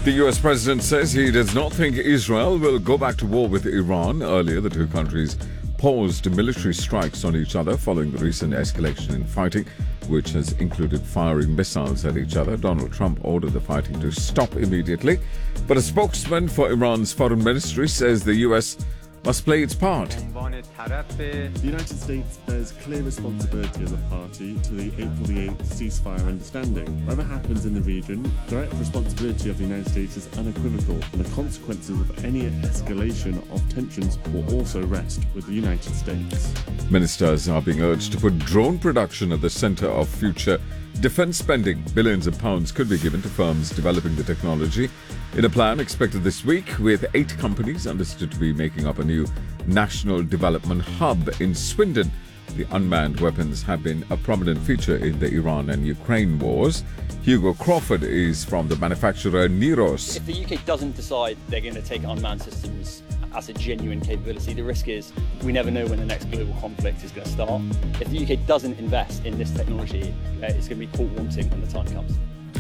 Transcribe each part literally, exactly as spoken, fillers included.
The U S president says he does not think Israel will go back to war with Iran. Earlier, the two countries paused military strikes on each other following the recent escalation in fighting, which has included firing missiles at each other. Donald Trump ordered the fighting to stop immediately, but a spokesman for Iran's foreign ministry says the U S must play its part. The United States bears clear responsibility as a party to the April the eighth ceasefire understanding. Whatever happens in the region, direct responsibility of the United States is unequivocal, and the consequences of any escalation of tensions will also rest with the United States. Ministers are being urged to put drone production at the centre of future defence spending. Billions of pounds could be given to firms developing the technology in a plan expected this week, with eight companies understood to be making up a new national development hub in Swindon. The unmanned weapons have been a prominent feature in the Iran and Ukraine wars. Hugo Crawford is from the manufacturer Neros. If the U K doesn't decide they're going to take unmanned systems as a genuine capability, the risk is we never know when the next global conflict is going to start. If the U K doesn't invest in this technology, uh, it's going to be caught wanting when the time comes.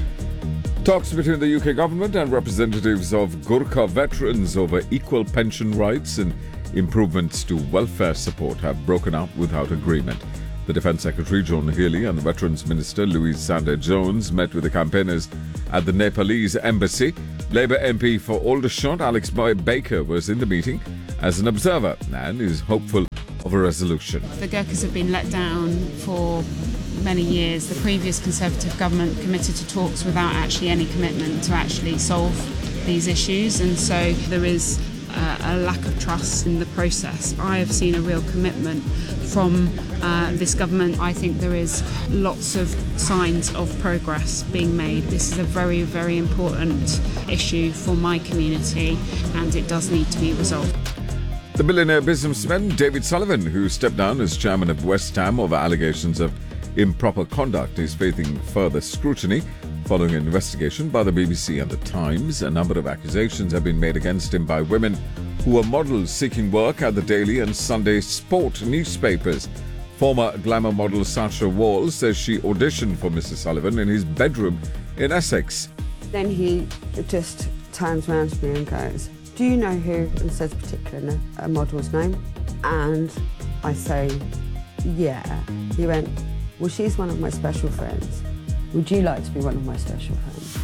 Talks between the U K government and representatives of Gurkha veterans over equal pension rights and improvements to welfare support have broken up without agreement. The Defence Secretary John Healey and the Veterans Minister Louise Sanders-Jones met with the campaigners at the Nepalese embassy. Labour M P for Aldershot Alex Baker was in the meeting as an observer and is hopeful of a resolution. The Gurkhas have been let down for many years. The previous Conservative government committed to talks without actually any commitment to actually solve these issues, and so there is uh, a lack of trust in the process. I have seen a real commitment from uh, this government. I think there is lots of signs of progress being made. This is a very, very important issue for my community, and it does need to be resolved. The billionaire businessman David Sullivan, who stepped down as chairman of West Ham over allegations of improper conduct, is facing further scrutiny following an investigation by the B B C and The Times. A number of accusations have been made against him by women who were models seeking work at the Daily and Sunday Sport newspapers. Former glamour model Sasha Wall says she auditioned for Mister Sullivan in his bedroom in Essex. Then he just turns around to me and goes, "Do you know who?" and says a particular a model's name. And I say, "Yeah." He went, "Well, she's one of my special friends. Would you like to be one of my special friends?"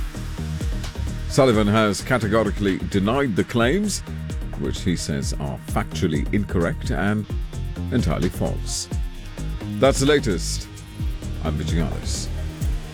Sullivan has categorically denied the claims, which he says are factually incorrect and entirely false. That's the latest. I'm Vijay Alice.